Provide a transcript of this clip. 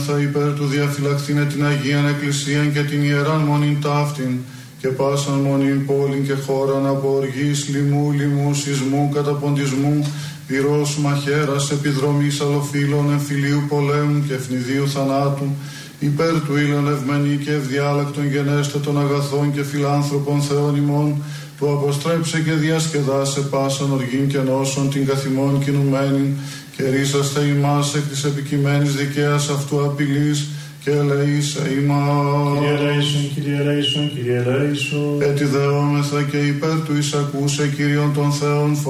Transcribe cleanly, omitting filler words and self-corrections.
Διδόμεθα υπέρ του διαφυλαχθήνε την Αγίαν Εκκλησίαν και την Ιεράν Μονήν ταύτην και πάσαν μονήν πόλην και χώραν από οργής, λοιμού, λοιμού, σεισμού, καταποντισμού, πυρός, μαχαίρας, επιδρομής, αλλοφύλων, εμφυλίου πολέμου και ευνηδίου θανάτου, υπέρ του ήλιον ευμένη και ευδιάλεκτον γενέστε των αγαθών και φιλάνθρωπων Θεών ημών, που αποστρέψε και διασκεδάσε πάσαν οργήν και νόσων την καθημών κινουμένην, και ρίσαστε ημάς εκ της επικειμένης δικαίας αυτού απειλής, και ελεήσε ημάς. Κύριε ελέησον, Κύριε ελέησον, Κύριε ελέησον. Ετιδεόμεθα και υπέρ του εισακούσε Κύριον των Θεών